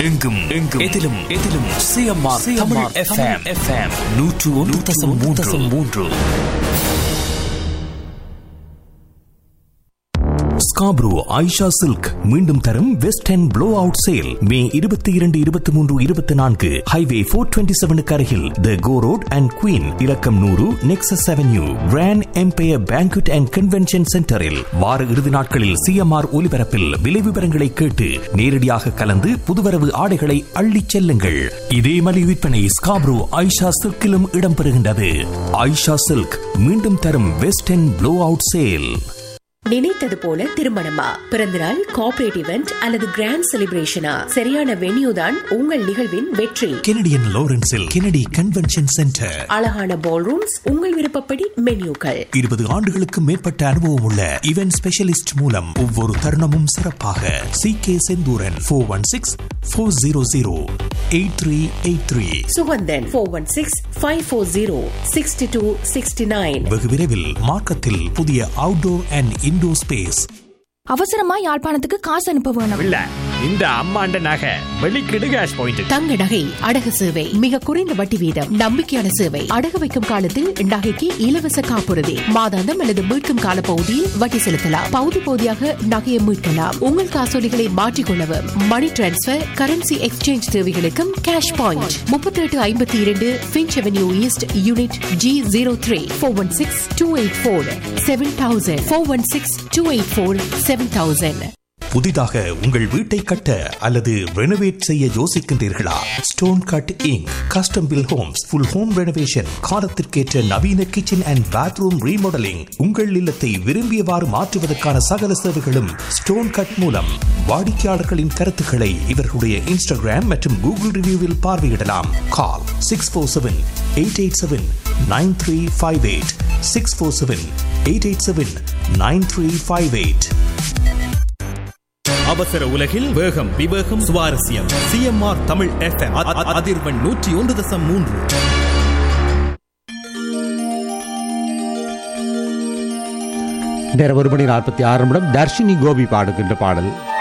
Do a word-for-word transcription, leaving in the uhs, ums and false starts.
எங்கும் எங்கும் எதிலும் எதிலும் சிஎம்ஆர் தமிழ் எஃப்எம் எஃப்எம் நூற்று ஒன்று தசம் மூன்று. ஸ்காப்ரோ ஆயிஷா சில்க் மீண்டும் தரும் west end flow out sale மே இருபத்தி இரண்டு இருபத்தி மூன்று இருபத்தி நான்கு ஹைவே போர் டுவெண்ட்டி செவனுக்கு அருகில் தி கோ ரோட் அண்ட் குயின் இலக்கம் நூறு nexus avenue grand empire banquet and convention சென்டரில் வார இறுதி நாட்களில் சிஎம்ஆர் ஒலிபரப்பில் விலை விவரங்களை கேட்டு நேரடியாக கலந்து புதுவரவு ஆடைகளை அள்ளிச் செல்லுங்கள். இதே மலி விற்பனை ஸ்காப்ரோ ஆயிஷா சில்கிலும் இடம்பெறுகின்றது. ஆயிஷா சில்க் மீண்டும் தரும் west end flow out sale. நினைத்தது போல திருமணமா, பிறந்தநாள், கார்ப்பரேட் இவெண்ட் அல்லது கிராண்ட் செலிப்ரேஷனா, சரியான வென்யூ தான் உங்கள் நிகழ்வின் வெற்றி. Canadian லாரன்ஸில் Kennedy convention centre. அழகான பால் ரூம்ஸ், உங்கள் விருப்பப்படி மென்யூக்கள். இருபது ஆண்டுகளுக்கு மேற்பட்ட அனுபவம் உள்ள இவென்ட் ஸ்பெஷலிஸ்ட் மூலம் ஒவ்வொரு தருணமும் சிறப்பாக. C K Senthuran four one six four zero zero eight three eight three. Suganthan four one six five four zero sixty two sixty nine. வெகு விரைவில் மார்க்கத்தில் புதிய அவுட்டோர் அண்ட் இன்டோர் ஸ்பேஸ். அவசரமா யாழ்ப்பாணத்துக்கு காசு அனுப்ப வேணும். இல்ல, இந்த அம்மாண்ட நகை வெளிக்கிடு கேஷ் பாயிண்ட். தங்க நகை அடகு சேவை மிக குறைந்த வட்டி வீதம், நம்பிக்கையான சேவை. அடகு வைக்கும் காலத்தில் நகைக்கு இலவச காப்புறுதி, மாதாந்தம் அல்லது மீட்கும் கால பகுதியில் வட்டி செலுத்தலாம். பகுதி பகுதியாக நகையை மீட்கலாம். உங்கள் காசோலிகளை மாற்றிக்கொள்ளவும், மணி டிரான்ஸ்பர், கரன்சி எக்ஸ்சேஞ்ச் தேவைகளுக்கும் கேஷ் பாயிண்ட். முப்பத்தி எட்டு ஐம்பத்தி இரண்டு pinch avenue east unit G zero three four one six two eight four seven thousand four one six two eight four seven thousand. புதிதாக உங்கள் வீட்டை கட்ட அல்லது ரெனோவேட் செய்ய யோசிக்கின்றீர்களா? Stone cut ink custom bill Holmes, full home renovation, காலத்திற்கேற்ற நவீன kitchen and bathroom remodelling, உங்கள் இல்லத்தை விரும்பியவாறு மாற்றுவதற்கான சகல சேவைகளும் ஸ்டோன் கட் மூலம். வாடிக்கையாளர்களின் கருத்துக்களை இவர்களுடைய இன்ஸ்டாகிராம் மற்றும் கூகுள் ரிவ்யூவில் பார்வையிடலாம். கால் six four seven eight eight seven nine three five eight six four seven eight eight seven nine three five eight. அவசர உலகில் வேகம், விவேகம், சுவாரஸ்யம். சிஎம்ஆர் தமிழ் எஃப்எம் அதிர்வெண் நூற்றி ஒன்று தசம் மூன்று. நேரம் ஒரு மணி நாற்பத்தி ஆறு நிமிடம். தர்ஷினி கோபி பாடுகின்ற பாடல்